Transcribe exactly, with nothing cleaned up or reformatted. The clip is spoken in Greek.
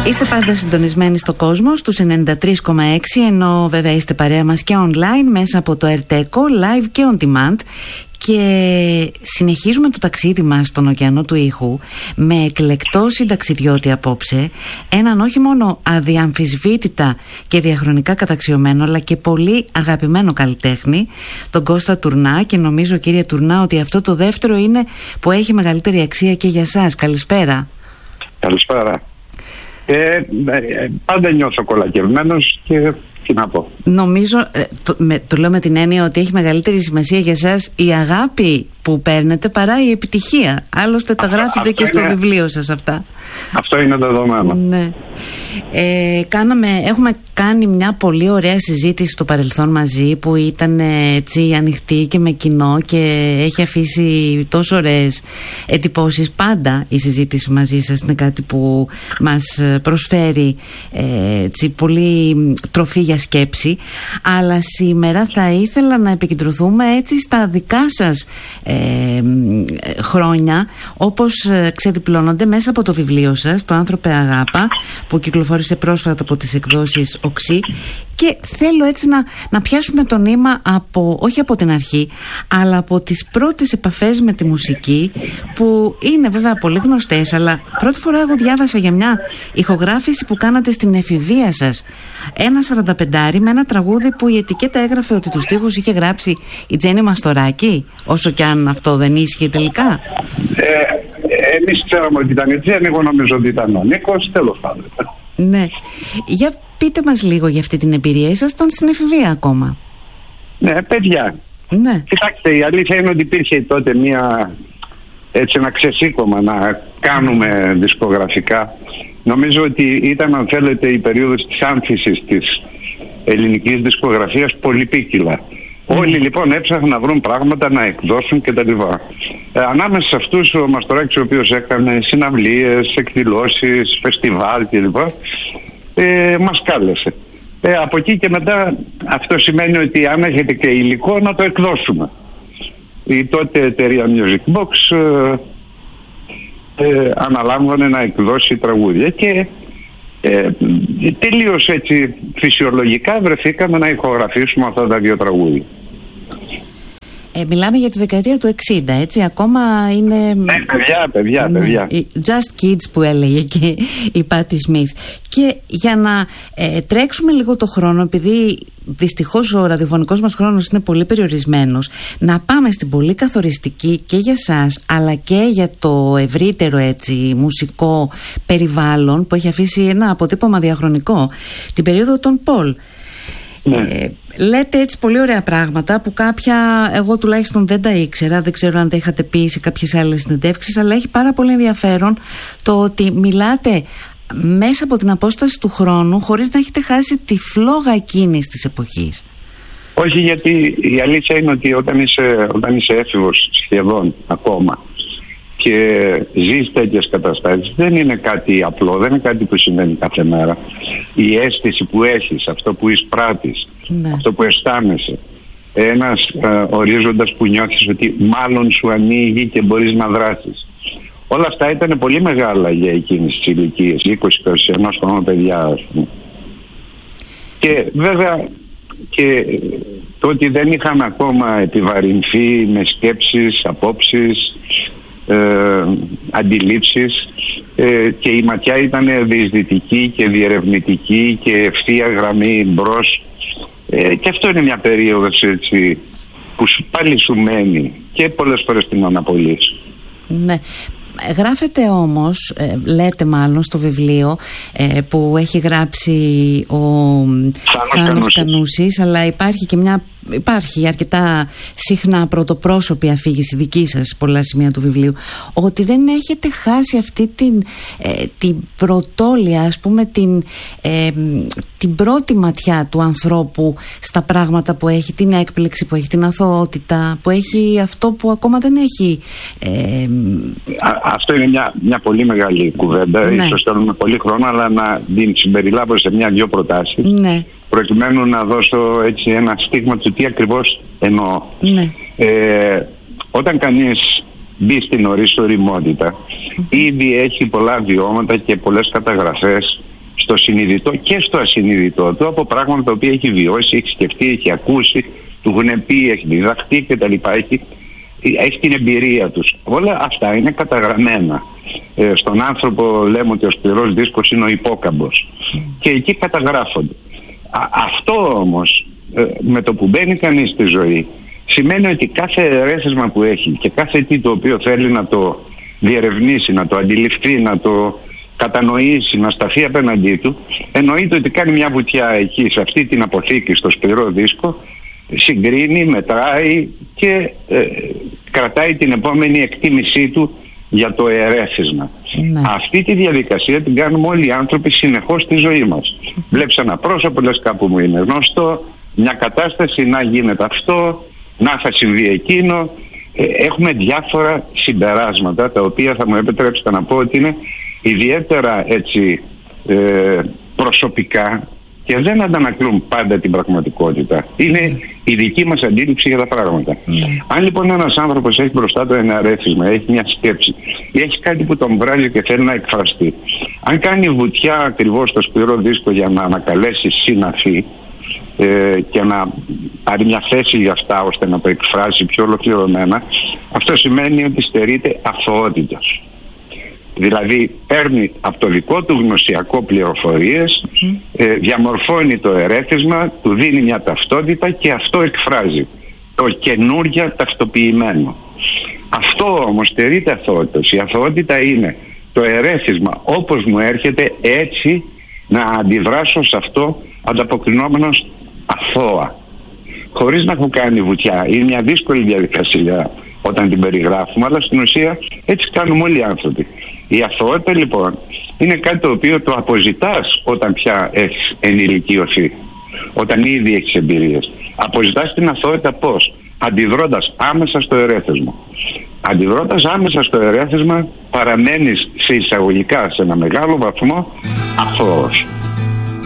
Είστε πάντα συντονισμένοι στο κόσμο στους ενενήντα τρία κόμμα έξι, ενώ βέβαια είστε παρέα μας και online μέσα από το Ερτέκο, live και on demand. Και συνεχίζουμε το ταξίδι μας στον ωκεανό του ήχου με εκλεκτό συνταξιδιώτη απόψε, έναν όχι μόνο αδιαμφισβήτητα και διαχρονικά καταξιωμένο, αλλά και πολύ αγαπημένο καλλιτέχνη, τον Κώστα Τουρνά. Και νομίζω, κύριε Τουρνά, ότι αυτό το δεύτερο είναι που έχει μεγαλύτερη αξία και για σας. Καλησπέρα. Καλησπέρα. Ε, πάντα νιώθω κολακευμένος και τι να πω. Νομίζω, ε, το, με, το λέω με την έννοια ότι έχει μεγαλύτερη σημασία για σας η αγάπη που παίρνετε παρά η επιτυχία. Άλλωστε τα αυτό, γράφετε αυτό και στο είναι, βιβλίο σας αυτά. Αυτό είναι δεδομένο. Ναι. Ε, κάναμε, έχουμε κάνει μια πολύ ωραία συζήτηση στο παρελθόν μαζί, που ήταν έτσι ανοιχτή και με κοινό και έχει αφήσει τόσο ωραίες εντυπώσεις. Πάντα η συζήτηση μαζί σας είναι κάτι που μας προσφέρει ε, έτσι, πολύ τροφή για σκέψη. Αλλά σήμερα θα ήθελα να επικεντρωθούμε έτσι στα δικά σας ε, χρόνια, όπως ξεδιπλώνονται μέσα από το βιβλίο σας, το «Άνθρωπε Αγάπα», που κυκλοφόρησε πρόσφατα από τις εκδόσεις Οξύ. Και θέλω έτσι να, να πιάσουμε το νήμα από, όχι από την αρχή, αλλά από τις πρώτες επαφές με τη μουσική, που είναι βέβαια πολύ γνωστές, αλλά πρώτη φορά εγώ διάβασα για μια ηχογράφηση που κάνατε στην εφηβεία σας, ένα σαρανταπεντάρι με ένα τραγούδι που η ετικέτα έγραφε ότι τους στίχους είχε γράψει η Τζέννη Μαστοράκη, όσο κι αν αυτό δεν ίσχυε τελικά. Ε, εμείς ξέραμε ότι ήταν η Τζέννη, εγώ νομίζω ότι ήταν ο Νίκος, τέλος πάντων. Ναι. Για πείτε μας λίγο για αυτή την εμπειρία. Ήσασταν στην εφηβεία ακόμα. Ναι, παιδιά. Ναι. Κοιτάξτε, η αλήθεια είναι ότι υπήρχε τότε μια, έτσι, ένα ξεσήκωμα να κάνουμε δισκογραφικά. Νομίζω ότι ήταν, αν θέλετε, η περίοδος της άνθησης της ελληνικής δισκογραφίας πολυπίκυλα. Mm. Όλοι λοιπόν έψαχναν να βρουν πράγματα να εκδώσουν κτλ. Ε, ανάμεσα σε αυτούς ο Μαστοράκης, ο οποίος έκανε συναυλίες, εκδηλώσεις, φεστιβάλ κλπ. Ε, μας κάλεσε. Ε, από εκεί και μετά αυτό σημαίνει ότι αν έχετε και υλικό να το εκδώσουμε. Η τότε εταιρεία Music Box ε, ε, αναλάμβανε να εκδώσει τραγούδια και ε, τελείως έτσι φυσιολογικά βρεθήκαμε να ηχογραφήσουμε αυτά τα δύο τραγούδια. Ε, μιλάμε για τη δεκαετία του εξήντα, έτσι, ακόμα είναι... Ναι, παιδιά, παιδιά, ναι, παιδιά. Just kids που έλεγε και η Πάτη Σμιθ. Και για να ε, τρέξουμε λίγο το χρόνο, επειδή δυστυχώς ο ραδιοφωνικός μας χρόνος είναι πολύ περιορισμένος, να πάμε στην πολύ καθοριστική και για σας, αλλά και για το ευρύτερο έτσι μουσικό περιβάλλον που έχει αφήσει ένα αποτύπωμα διαχρονικό, την περίοδο των Πολ. Ναι. Ε, λέτε έτσι πολύ ωραία πράγματα που κάποια, εγώ τουλάχιστον δεν τα ήξερα, δεν ξέρω αν τα είχατε πει σε κάποιες άλλες συνεντεύξεις, αλλά έχει πάρα πολύ ενδιαφέρον το ότι μιλάτε μέσα από την απόσταση του χρόνου χωρίς να έχετε χάσει τη φλόγα εκείνης της εποχής. Όχι, γιατί η αλήθεια είναι ότι όταν είσαι, όταν είσαι έφηβος σχεδόν ακόμα και ζεις τέτοιες καταστάσεις, δεν είναι κάτι απλό, δεν είναι κάτι που συμβαίνει κάθε μέρα. Η αίσθηση που έχεις, αυτό που εισπράττεις, ναι, αυτό που αισθάνεσαι, ένας ε, ορίζοντας που νιώθεις ότι μάλλον σου ανοίγει και μπορείς να δράσεις. Όλα αυτά ήταν πολύ μεγάλα για εκείνες τις ηλικίες, είκοσι είκοσι ένα χρονών παιδιά, ας πούμε. Και βέβαια και το ότι δεν είχαμε ακόμα επιβαρυνθεί με σκέψεις, απόψεις, Ε, αντιλήψεις ε, και η ματιά ήταν διεισδυτική και διερευνητική και ευθεία γραμμή μπρος, ε, και αυτό είναι μια περίοδος έτσι που πάλι σου μένει και πολλές φορές την αναπολύεις. Ναι. Γράφετε όμως, ε, λέτε μάλλον στο βιβλίο ε, που έχει γράψει ο Θάνος Κανούσης, αλλά υπάρχει και μια υπάρχει αρκετά συχνά πρωτοπρόσωπη αφήγηση δική σας σε πολλά σημεία του βιβλίου, ότι δεν έχετε χάσει αυτή την, ε, την πρωτόλια, ας πούμε, την, ε, την πρώτη ματιά του ανθρώπου στα πράγματα που έχει, την έκπληξη που έχει, την αθωότητα που έχει, αυτό που ακόμα δεν έχει. Ε, Α, αυτό είναι μια, μια πολύ μεγάλη κουβέντα, ναι. Ίσως θέλουμε πολύ χρόνο, αλλά να την συμπεριλάβω σε μια-δυο προτάσεις. Ναι. Προκειμένου να δώσω έτσι ένα στίγμα του τι ακριβώς εννοώ. Ναι. Ε, όταν κανείς μπει στην ορίστορη οριμότητα, mm-hmm. ήδη έχει πολλά βιώματα και πολλές καταγραφές στο συνειδητό και στο ασυνειδητό του από πράγματα τα οποία έχει βιώσει, έχει σκεφτεί, έχει ακούσει, του έχουν πει, έχει διδαχτεί κτλ. Έχει, έχει την εμπειρία τους. Όλα αυτά είναι καταγραμμένα. Ε, στον άνθρωπο λέμε ότι ο σκληρός δίσκος είναι ο υπόκαμπος. Και εκεί καταγράφονται. Α, αυτό όμως ε, με το που μπαίνει κανείς στη ζωή σημαίνει ότι κάθε ερέθισμα που έχει και κάθε τι το οποίο θέλει να το διερευνήσει, να το αντιληφθεί, να το κατανοήσει, να σταθεί απέναντί του, εννοείται ότι κάνει μια βουτιά εκεί σε αυτή την αποθήκη στο σκληρό δίσκο, συγκρίνει, μετράει και ε, κρατάει την επόμενη εκτίμησή του για το ερέθισμα. Ναι. Αυτή τη διαδικασία την κάνουμε όλοι οι άνθρωποι συνεχώς στη ζωή μας. Βλέπεις ένα πρόσωπο, λες κάπου μου είναι γνωστό, μια κατάσταση να γίνεται αυτό, να θα συμβεί εκείνο. Ε, έχουμε διάφορα συμπεράσματα τα οποία θα μου επιτρέψετε να πω ότι είναι ιδιαίτερα έτσι ε, προσωπικά και δεν αντανακλούν πάντα την πραγματικότητα. Είναι η δική μας αντίληψη για τα πράγματα. Mm. Αν λοιπόν ένας άνθρωπος έχει μπροστά του ένα ερέθισμα, έχει μια σκέψη ή έχει κάτι που τον βράζει και θέλει να εκφραστεί, αν κάνει βουτιά ακριβώς στο σκληρό δίσκο για να ανακαλέσει συναφή ε, και να πάρει μια θέση για αυτά ώστε να το εκφράσει πιο ολοκληρωμένα, αυτό σημαίνει ότι στερείται αθωότητος. Δηλαδή παίρνει από το δικό του γνωσιακό πληροφορίες, mm. ε, διαμορφώνει το ερέθισμα, του δίνει μια ταυτότητα και αυτό εκφράζει το καινούρια ταυτοποιημένο. Αυτό όμως στερείται αθωότητας. Η αθωότητα είναι το ερέθισμα όπως μου έρχεται, έτσι να αντιδράσω σε αυτό ανταποκρινόμενος αθώα, χωρίς να έχω κάνει βουτιά. Είναι μια δύσκολη διαδικασία όταν την περιγράφουμε, αλλά στην ουσία έτσι κάνουμε όλοι οι άνθρωποι. Η αθωότητα λοιπόν είναι κάτι το οποίο το αποζητάς όταν πια έχεις ενηλικιωθεί, όταν ήδη έχεις εμπειρίες. Αποζητάς την αθωότητα πώς? Αντιδρώντας άμεσα στο ερέθισμα. Αντιδρώντας άμεσα στο ερέθισμα παραμένεις σε εισαγωγικά σε ένα μεγάλο βαθμό αθώος.